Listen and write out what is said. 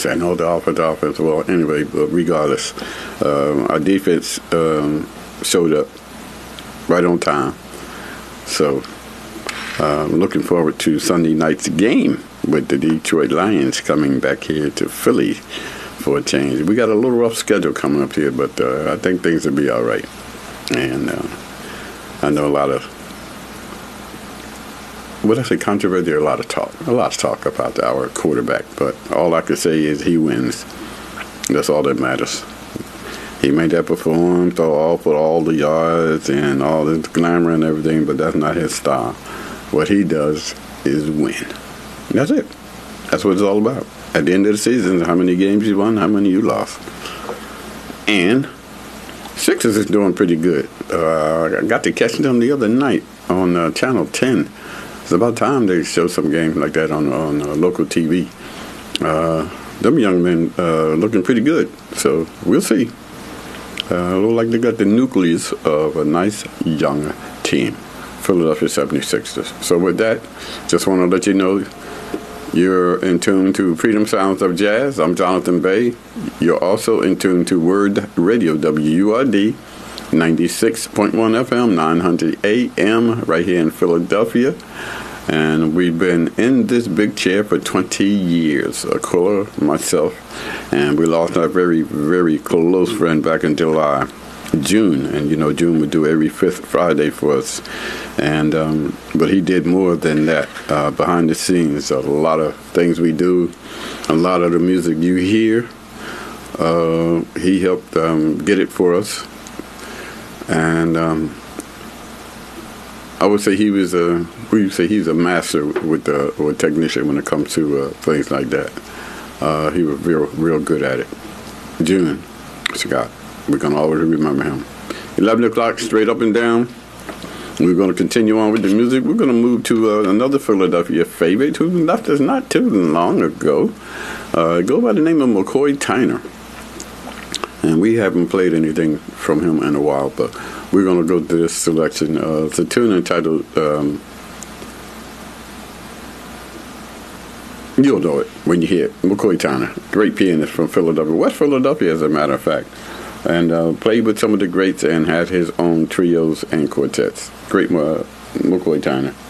I know the offense. Well, anyway, but regardless, our defense showed up right on time. So I'm looking forward to Sunday night's game with the Detroit Lions coming back here to Philly for a change. We got a little rough schedule coming up here, but I think things will be all right. And I know a lot of, what I say, controversy, a lot of talk about our quarterback, but all I can say is he wins. That's all that matters. He may have performed for all the yards and all the glamour and everything, but that's not his style. What he does is win. That's it. That's what it's all about. At the end of the season, how many games you won, how many you lost. And Sixers is doing pretty good. I got to catch them the other night on Channel 10. It's about time they show some games like that on local TV. Them young men looking pretty good. So we'll see. Look like they got the nucleus of a nice young team, Philadelphia 76ers. So with that, just want to let you know you're in tune to Freedom Sounds of Jazz. I'm Jonathan Bay. You're also in tune to Word Radio, WURD, 96.1 FM, 900 AM, right here in Philadelphia. And we've been in this big chair for 20 years, Aquila, myself, and we lost our very, very close friend back in June. And, you know, June would do every fifth Friday for us. And but he did more than that behind the scenes. A lot of things we do, a lot of the music you hear, he helped get it for us. And I would say he's a master with or a technician when it comes to things like that. He was real good at it. June Scott, we're gonna always remember him. 11 o'clock, straight up and down. We're gonna continue on with the music. We're gonna move to another Philadelphia favorite who left us not too long ago. Go by the name of McCoy Tyner, and we haven't played anything from him in a while, but we're going to go to this selection. It's a tune entitled, you'll know it when you hear it, McCoy Tyner, great pianist from Philadelphia, West Philadelphia as a matter of fact, and played with some of the greats and had his own trios and quartets. Great McCoy Tyner.